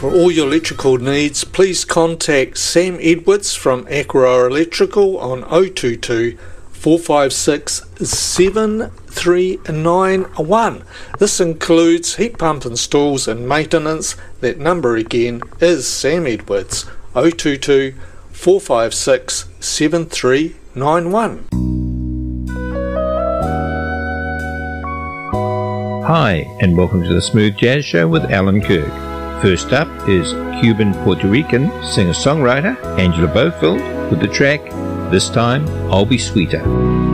For all your electrical needs, please contact Sam Edwards from Aquaroa Electrical on 022 456 7391. This includes heat pump installs and maintenance. That number again is Sam Edwards, 022 456 7391. Hi, and welcome to the Smooth Jazz Show with Alan Kirk. First up is Cuban Puerto Rican singer-songwriter Angela Bofill with the track This Time I'll Be Sweeter.